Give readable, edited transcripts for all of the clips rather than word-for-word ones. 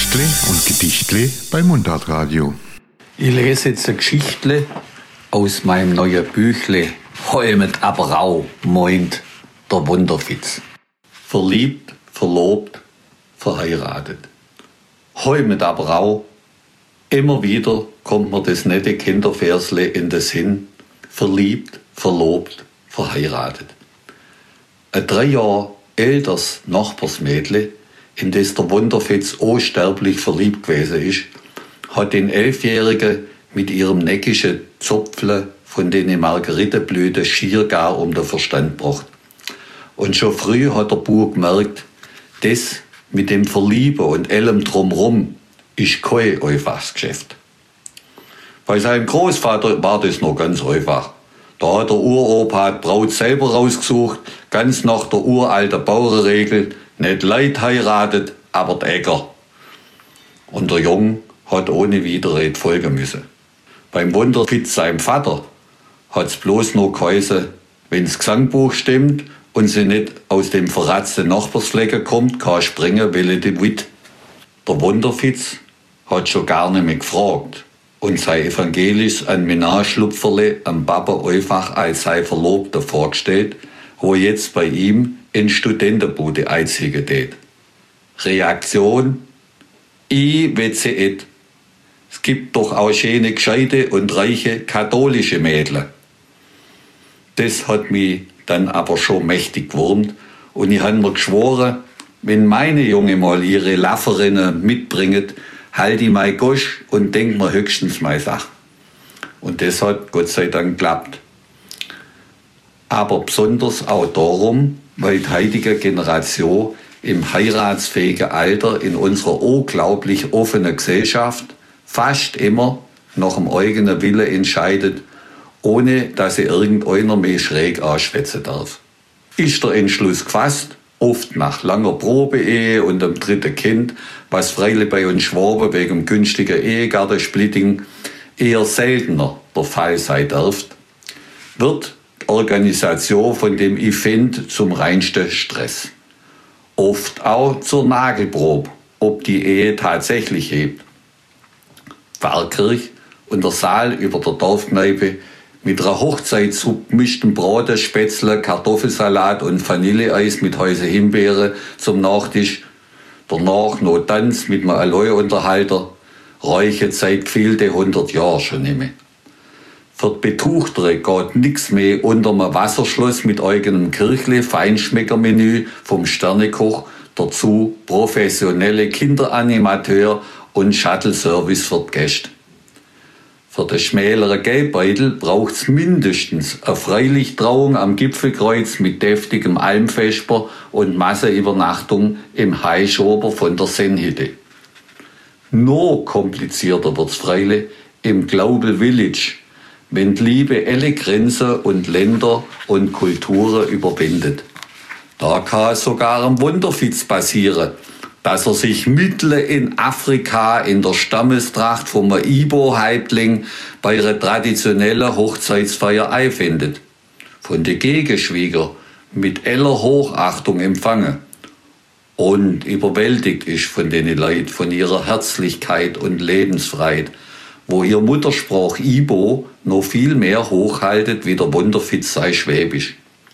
Geschichtle und Gedichtle bei Mundartradio. Ich lese jetzt eine Geschichtle aus meinem neuen Büchle Holmet aber Rau, meint der Wunderfitz. Verliebt, verlobt, verheiratet. Holmet aber Rau, immer wieder kommt mir das nette Kinderversle in den Sinn. Verliebt, verlobt, verheiratet. Ein 3 Jahre älteres Nachbarsmädle, in das der Wunderfitz unsterblich verliebt gewesen ist, hat den 11-Jährigen mit ihrem neckischen Zopfle von den Margeritenblüten schier gar um den Verstand gebracht. Und schon früh hat der Bub gemerkt, das mit dem Verlieben und allem drumherum ist kein einfaches Geschäft. Bei seinem Großvater war das noch ganz einfach. Da hat der Uropa die Braut selber rausgesucht, ganz nach der uralten Bauernregel, nicht Leid heiratet, aber die Äcker. Und der Jung hat ohne Widerrede folgen müssen. Beim Wunderfitz, seinem Vater, hat's bloß noch geheißen, wenn's Gesangbuch stimmt und sie nicht aus dem verratzten Nachbarsflecken kommt, kann springen, will die Witt. Der Wunderfitz hat schon gar nicht mehr gefragt und sein evangelisches Menage-Schlupferle am Papa einfach als sein Verlobter vorgestellt, wo jetzt bei ihm in Studentenbude einziehen tät. Reaktion: Ich weiß et. Es gibt doch auch schöne, gescheite und reiche katholische Mädchen. Das hat mich dann aber schon mächtig gewurmt und ich habe mir geschworen, wenn meine Junge mal ihre Lafferinnen mitbringt, halt ich mein Gosch und denk mir höchstens meine Sache. Und das hat Gott sei Dank geklappt. Aber besonders auch darum, weil die heutige Generation im heiratsfähigen Alter in unserer unglaublich offenen Gesellschaft fast immer nach dem eigenen Willen entscheidet, ohne dass sie irgendeiner mehr schräg anschwätzen darf. Ist der Entschluss gefasst, oft nach langer Probeehe und dem 3. Kind, was freilich bei uns Schwaben wegen günstiger Ehegattensplitting eher seltener der Fall sein darf, wird die Organisation von dem Event zum reinsten Stress. Oft auch zur Nagelprobe, ob die Ehe tatsächlich hebt. Pfarrkirch und der Saal über der Dorfkneipe mit einer Hochzeitssuppe, gemischten Braten, Spätzle, Kartoffelsalat und Vanilleeis mit Häuse Himbeere zum Nachtisch. Danach noch Tanz mit einem Aloe-Unterhalter. Reiche seit vielen 100 Jahren schon nicht mehr. Für die Betuchtere geht nichts mehr unter einem Wasserschloss mit eigenem Kirchle, Feinschmeckermenü vom Sternekoch, dazu professionelle Kinderanimateur und Shuttle-Service für die Gäste. Für den schmäleren Geldbeutel braucht's mindestens eine Freilichttrauung am Gipfelkreuz mit deftigem Almvesper und Massenübernachtung im Highschober von der Sennhütte. Noch komplizierter wird's freilich im Global Village, wenn die Liebe alle Grenzen und Länder und Kulturen überwindet. Da kann es sogar am Wunderfitz passieren, dass er sich mitten in Afrika in der Stammestracht vom Ibo-Häuptling bei einer traditionellen Hochzeitsfeier einfindet. Von den Gegenschwieger mit aller Hochachtung empfangen und überwältigt ist von den Leuten, von ihrer Herzlichkeit und Lebensfreiheit, wo ihr Muttersprach Ibo noch viel mehr hochhaltet wie der Wunderfitz sei Schwäbisch.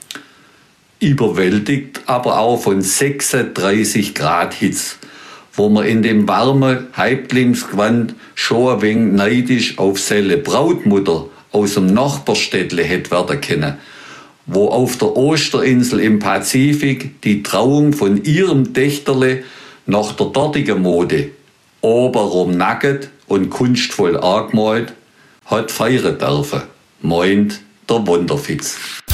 Überwältigt aber auch von 36 Grad Hitze, wo man in dem warmen Häuptlingsgewand schon ein wenig neidisch auf seine Brautmutter aus dem Nachbarstädtle hätte werden können, wo auf der Osterinsel im Pazifik die Trauung von ihrem Dächterle nach der dortigen Mode, oberrum nackt und kunstvoll angemalt, hat feiern dürfen, meint der Wunderfitz.